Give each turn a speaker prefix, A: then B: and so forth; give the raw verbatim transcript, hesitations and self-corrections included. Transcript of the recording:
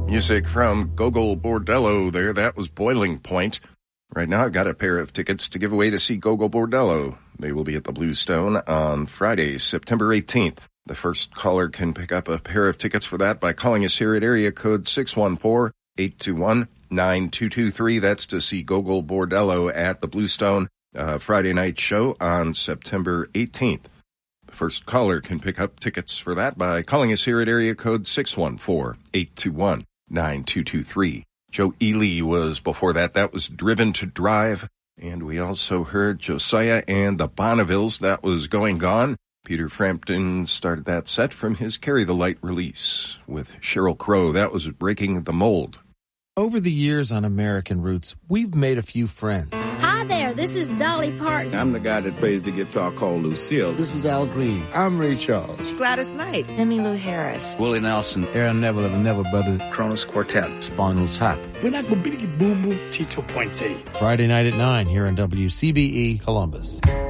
A: Music from Gogol Bordello there. That was Boiling Point. Right now I've got a pair of tickets to give away to see Gogol Bordello. They will be at the Bluestone on Friday, September eighteenth. The first caller can pick up a pair of tickets for that by calling us here at area code six one four, eight two one, nine two two three. That's to see Gogol Bordello at the Bluestone uh, Friday night show on September eighteenth. The first caller can pick up tickets for that by calling us here at area code six one four, eight two one, nine two two three. Joe Ely was before that. That was Driven to Drive. And we also heard Josiah and the Bonnevilles. That was Going Gone. Peter Frampton started that set from his Carry the Light release with Sheryl Crow. That was Breaking the Mold.
B: Over the years on American Roots, we've made a few friends.
C: Hi there, this is Dolly Parton.
D: I'm the guy that plays the guitar called Lucille.
E: This is Al Green.
F: I'm Ray Charles.
G: Gladys Knight.
H: Emmylou Harris.
I: Willie Nelson. Aaron Neville of the Neville Brothers.
J: Kronos Quartet.
I: Spinal Tap.
K: We're not going to be boom boom. Tito Puente.
B: Friday night at nine here on W C B E Columbus.